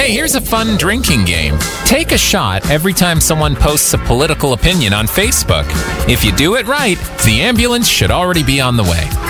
Hey, here's a fun drinking game. Take a shot every time someone posts a political opinion on Facebook. If you do it right, the ambulance should already be on the way.